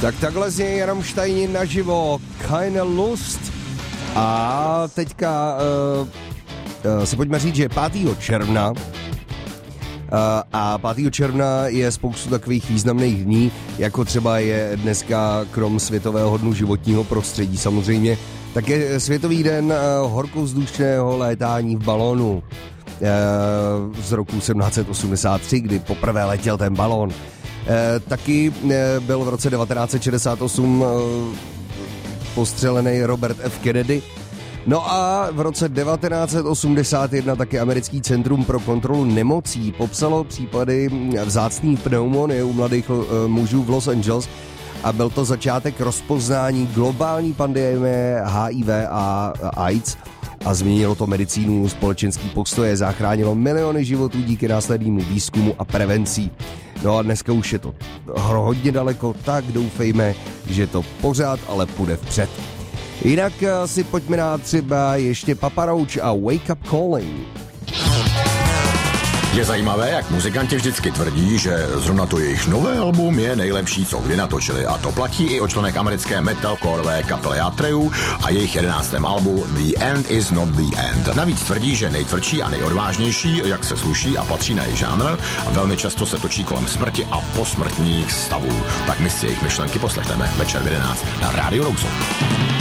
Tak takhle zní Rammsteini naživo, Keine Lust. A teďka si pojďme říct, že 5. června a 5. června je spoustu takových významných dní, jako třeba je dneska krom Světového dnu životního prostředí samozřejmě, tak je Světový den horkovzdušného létání v balónu z roku 1783, kdy poprvé letěl ten balón. Taky byl v roce 1968 postřelený Robert F. Kennedy. No a v roce 1981 taky Americký centrum pro kontrolu nemocí popsalo případy vzácné pneumonie u mladých mužů v Los Angeles a byl to začátek rozpoznání globální pandemie HIV a AIDS a změnilo to medicínu, společenský postoje, zachránilo miliony životů díky následnému výzkumu a prevencí. No a dneska už je to hodně daleko, tak doufejme, že to pořád ale půjde vpřed. Jinak si pojďme dát třeba ještě Papa Roach a Wake Up Calling. Je zajímavé, jak muzikanti vždycky tvrdí, že zrovna to jejich nové album je nejlepší, co kdy natočili. A to platí i o členek americké metalcoreové kapely Atreyu a jejich 11. albu The End Is Not The End. Navíc tvrdí, že nejtvrdší a nejodvážnější, jak se sluší a patří na jejich žánr, a velmi často se točí kolem smrti a posmrtních stavů. Tak my si jejich myšlenky poslechneme večer v 11 na Rádiu Roxo.